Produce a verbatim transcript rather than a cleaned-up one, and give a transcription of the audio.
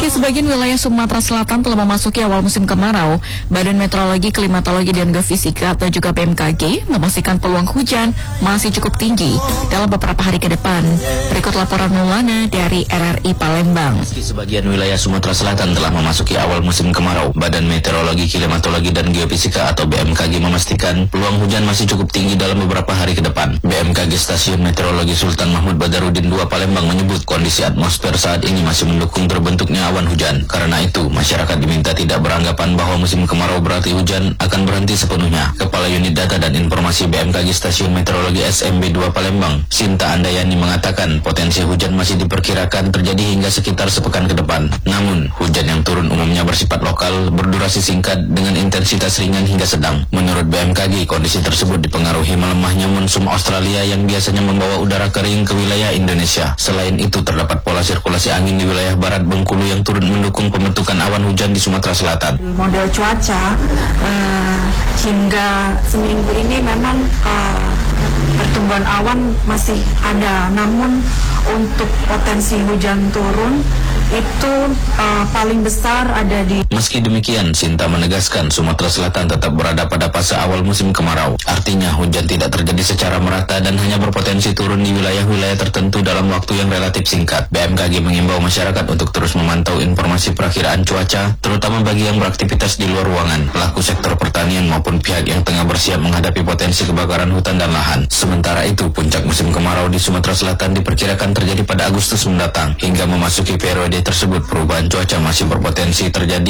Meski sebagian wilayah Sumatera Selatan telah memasuki awal musim kemarau, Badan Meteorologi, Klimatologi, dan Geofisika atau juga B M K G memastikan peluang hujan masih cukup tinggi dalam beberapa hari ke depan. Berikut laporan Maulana dari R R I Palembang. Meski sebagian wilayah Sumatera Selatan telah memasuki awal musim kemarau, Badan Meteorologi, Klimatologi, dan Geofisika atau B M K G memastikan peluang hujan masih cukup tinggi dalam beberapa hari ke depan. B M K G Stasiun Meteorologi Sultan Mahmud Badarudin dua Palembang menyebut kondisi atmosfer saat ini masih mendukung terbentuknya awan hujan. Karena itu, masyarakat diminta tidak beranggapan bahwa musim kemarau berarti hujan akan berhenti sepenuhnya. Kepala Unit Data dan Informasi B M K G Stasiun Meteorologi S M B dua Palembang, Sinta Andayani mengatakan potensi hujan masih diperkirakan terjadi hingga sekitar sepekan ke depan. Namun, hujan yang turun umumnya bersifat lokal, berdurasi singkat dengan intensitas ringan hingga sedang. Menurut B M K G, kondisi tersebut dipengaruhi melemahnya monsun Australia yang biasanya membawa udara kering ke wilayah Indonesia. Selain itu, terdapat pola sirkulasi angin di wilayah barat Bengkulu yang turut mendukung pembentukan awan hujan di Sumatera Selatan. Model cuaca uh, hingga seminggu ini memang uh, pertumbuhan awan masih ada, namun untuk potensi hujan turun itu uh, paling besar ada di... Meski demikian, Sinta menegaskan Sumatera Selatan tetap berada pada fase awal musim kemarau. Artinya hujan tidak terjadi secara merata dan hanya berpotensi turun di wilayah-wilayah tertentu dalam waktu yang relatif singkat. B M K G mengimbau masyarakat untuk terus memantau informasi perakiraan cuaca, terutama bagi yang beraktivitas di luar ruangan, pelaku sektor pertanian maupun pihak yang tengah bersiap menghadapi potensi kebakaran hutan dan lahan. Sementara itu, puncak musim kemarau di Sumatera Selatan diperkirakan terjadi pada Agustus mendatang. Hingga memasuki periode tersebut, perubahan cuaca masih berpotensi terjadi